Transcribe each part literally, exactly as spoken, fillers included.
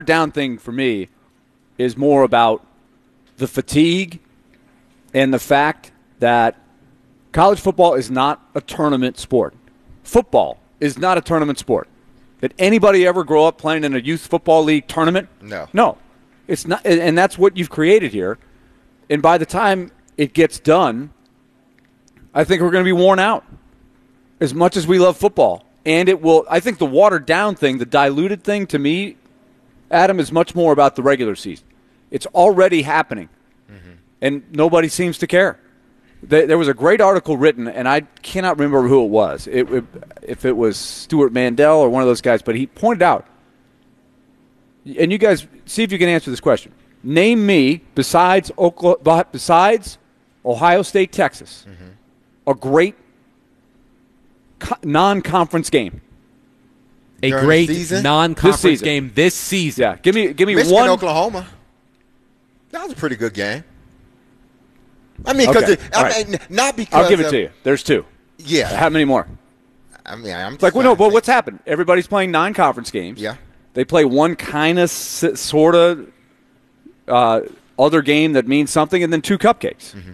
down thing for me is more about the fatigue and the fact that college football is not a tournament sport. Football is not a tournament sport. Did anybody ever grow up playing in a youth football league tournament? No. No. It's not, and that's what you've created here. And by the time it gets done, I think we're going to be worn out as much as we love football. And it will, I think the watered down thing, the diluted thing to me, Adam, is much more about the regular season. It's already happening, mm-hmm. and nobody seems to care. There was a great article written, and I cannot remember who it was, it, it, if it was Stuart Mandel or one of those guys, but he pointed out, and you guys, see if you can answer this question. Name me, besides Oklahoma, besides Ohio State, Texas, mm-hmm. a great co- non-conference game. A During great season? non-conference This season. game this season. Yeah, give me, give me Michigan, one. Oklahoma. That was a pretty good game. I mean, because Okay. I right. mean, not because I'll give it of, to you. There's two. Yeah. How many more? I mean, I'm It's like, well, no, trying to but think. what's happened? Everybody's playing non-conference games. Yeah. They play one kind of, sort of uh, other game that means something, and then two cupcakes. Mm-hmm.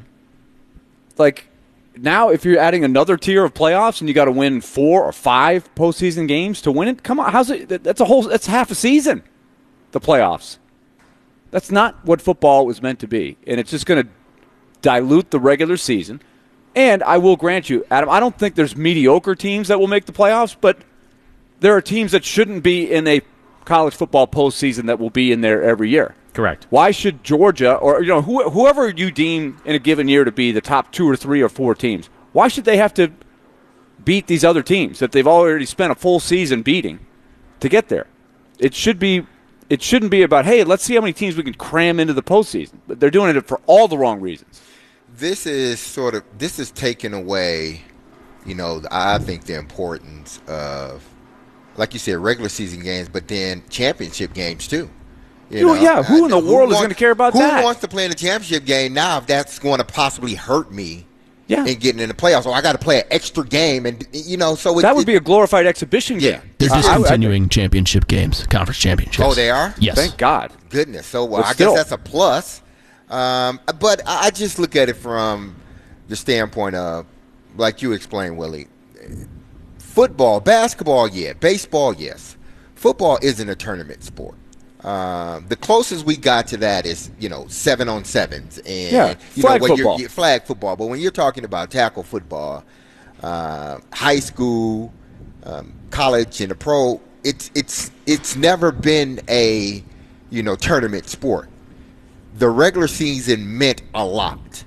Like, now if you're adding another tier of playoffs and you got to win four or five postseason games to win it, come on, how's it? That's a whole. That's half a season. The playoffs. That's not what football was meant to be, and it's just going to dilute the regular season. And I will grant you, Adam, I don't think there's mediocre teams that will make the playoffs, but there are teams that shouldn't be in a college football postseason that will be in there every year. Correct. Why should Georgia or you know who, whoever you deem in a given year to be the top two or three or four teams, why should they have to beat these other teams that they've already spent a full season beating to get there? It should be. It shouldn't be about, hey, let's see how many teams we can cram into the postseason. But they're doing it for all the wrong reasons. This is sort of this is taking away, you know, I think the importance of, like you said, regular season games, but then championship games too. You Well, know? yeah, who in the Who world is wants- going to care about who that? Who wants to play in a championship game now if that's going to possibly hurt me? Yeah. And getting in the playoffs, so I got to play an extra game, and you know, so it, That would it- be a glorified exhibition Yeah. game. They're I- I- I- discontinuing championship games, conference championships. Oh, they are? Yes. Thank God. Goodness. So uh, But I still. guess that's a plus. Um, but I I just look at it from the standpoint of, like you explained, Willie, football, basketball, yeah, baseball, yes. Football isn't a tournament sport. Um, the closest we got to that is, you know, seven on sevens and Yeah, you flag know, when football. You're, flag football. But when you're talking about tackle football, uh, high school, um, college, and the pro, it's it's it's never been a you know tournament sport. The regular season meant a lot.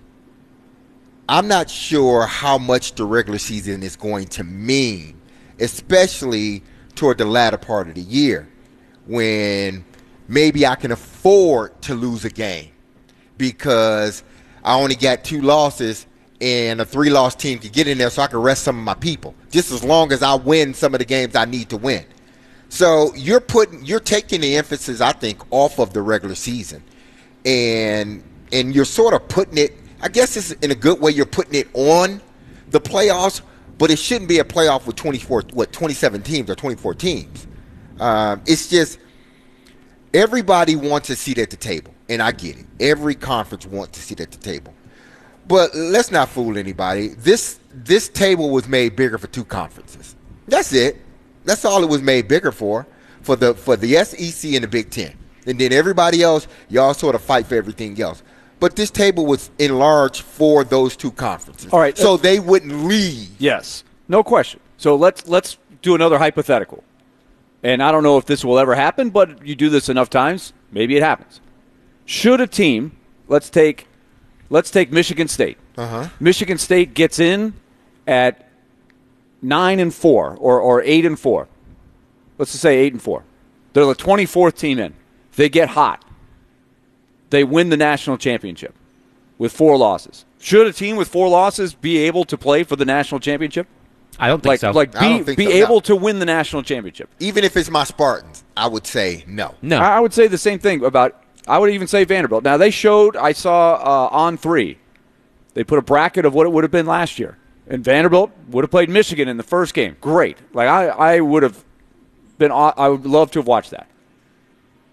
I'm not sure how much the regular season is going to mean, especially toward the latter part of the year, when maybe I can afford to lose a game because I only got two losses and a three-loss team can get in there so I can rest some of my people, just as long as I win some of the games I need to win. So you're putting, you're taking the emphasis, I think, off of the regular season, and and you're sort of putting it, I guess it's in a good way, you're putting it on the playoffs, but it shouldn't be a playoff with twenty-four, what, twenty-seven teams or twenty-four teams. Um, it's just everybody wants a seat at the table, and I get it. Every conference wants a seat at the table. But let's not fool anybody. This this table was made bigger for two conferences. That's it. That's all it was made bigger for, for the for the S E C and the Big Ten. And then everybody else, y'all sort of fight for everything else. But this table was enlarged for those two conferences. All right. So they wouldn't leave. Yes, no question. So let's let's do another hypothetical. And I don't know if this will ever happen, but you do this enough times, maybe it happens. Should a team, let's take let's take Michigan State. Uh-huh. Michigan State gets in at nine and four or, or eight and four. Let's just say eight and four. They're the twenty-fourth team in. They get hot. They win the national championship with four losses. Should a team with four losses be able to play for the national championship? I don't think Like, so. like I be, don't think be so, no. able to win the national championship. Even if it's my Spartans, I would say no. no. I, I would say the same thing about, I would even say Vanderbilt. Now, they showed, I saw uh, on three, they put a bracket of what it would have been last year. And Vanderbilt would have played Michigan in the first game. Great. Like, I, I would have been, I would love to have watched that.